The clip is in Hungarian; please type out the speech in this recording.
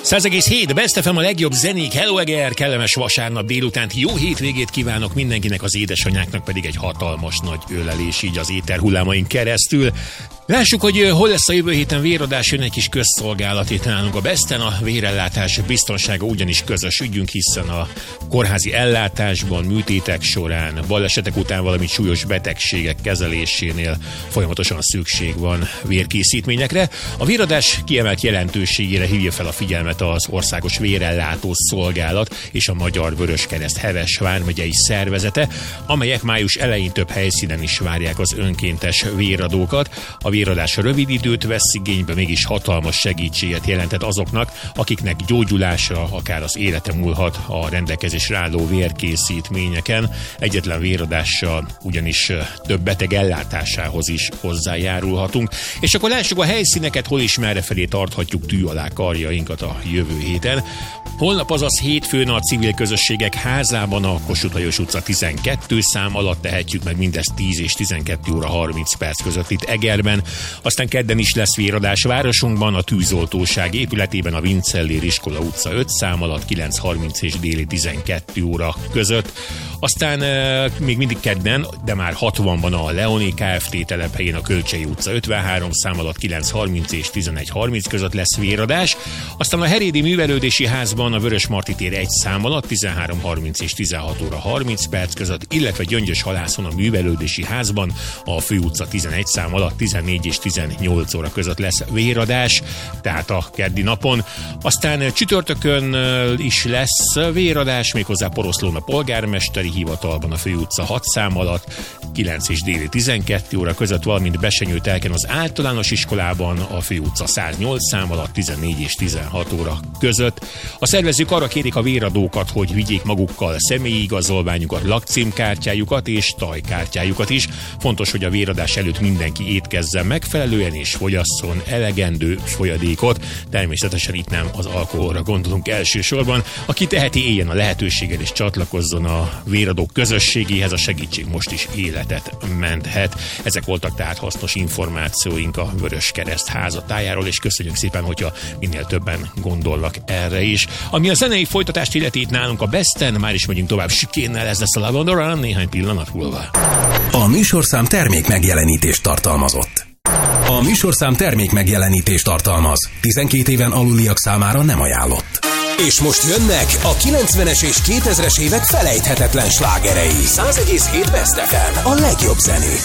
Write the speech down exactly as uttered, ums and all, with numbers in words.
száz egész hét Best ef em, a legjobb zenék. Hello Eger, kellemes vasárnap délutánt, jó hétvégét kívánok mindenkinek, az édesanyáknak pedig egy hatalmas nagy ölelés így az éterhullámain keresztül. Lássuk, hogy hol lesz a jövő héten véradás, jön egy kis közszolgálat itt nálunk a Besten. A vérellátás biztonsága ugyanis közös ügyünk, hiszen a kórházi ellátásban, műtétek során, balesetek után, valamint súlyos betegségek kezelésénél folyamatosan szükség van vérkészítményekre. A véradás kiemelt jelentőségére hívja fel a figyelmet az Országos Vérellátó Szolgálat és a Magyar Vöröskereszt Heves vármegyei szervezete, amelyek május elején több helyszínen is várják az önkéntes véradókat. A véradás rövid időt vesz igénybe, mégis hatalmas segítséget jelentett azoknak, akiknek gyógyulásra akár az élete múlhat a rendelkezésre álló vérkészítményeken. Egyetlen véradással ugyanis több beteg ellátásához is hozzájárulhatunk. És akkor lássuk a helyszíneket, hol is merrefelé tarthatjuk tű alá karjainkat a jövő héten. Holnap, azaz hétfőn a Civil Közösségek Házában, a Kossuth Lajos utca tizenkettő szám alatt tehetjük meg mindezt tíz és tizenkettő óra harminc perc között itt Egerben. Aztán kedden is lesz véradás városunkban, a Tűzoltóság épületében, a Vincellér iskola utca öt szám alatt kilenc harminc és déli tizenkettő óra között. Aztán e, még mindig kedden, de már hatvanban a Leoni Kft. Telephelyén, a Kölcsei utca ötvenhárom szám alatt kilenc harminc és tizenegy harminc között lesz véradás. Aztán a Herédi Művelődési Házban, a Vörösmarty tér egy szám alatt tizenhárom harminc és tizenhat óra harminc perc között, illetve Gyöngyöshalászon a Művelődési Házban, a Fő utca tizenegy szám alatt tizennégy és tizennyolc óra között lesz véradás, tehát a keddi napon. Aztán csütörtökön is lesz véradás, méghozzá Poroszlón a Polgármesteri Hivatalban, a Fő utca hat szám alatt kilenc és déli tizenkettő óra között, valamint Besenyőtelken az Általános Iskolában, a Fő utca száznyolc szám alatt tizennégy és tizenhat óra között. A szervezők arra kérik a véradókat, hogy vigyék magukkal személyi igazolványukat, lakcímkártyájukat és tajkártyájukat is. Fontos, hogy a véradás előtt mindenki étkezzen megfelelően és fogyasszon elegendő folyadékot. Természetesen itt nem az alkoholra gondolunk elsősorban. Aki teheti, éljen a lehetőséggel és csatlakozzon a véradók közösségéhez, a segítség most is életet menthet. Ezek voltak tehát hasznos információink a Vöröskereszt házatájáról, és köszönjük szépen, hogyha minél többen gondolnak erre is. Ami a zenei folytatást illeti itt nálunk a Besten, már is megyünk tovább Sikénnel, ez lesz a Love on the Run néhány pillanat múlva. A műsorszám termék megjelenítést tartalmazott. A műsorszám termék megjelenítést tartalmaz. tizenkét éven aluliak számára nem ajánlott. És most jönnek a kilencvenes és kétezres évek felejthetetlen slágerei. száz egész hét Best ef em, a legjobb zenék.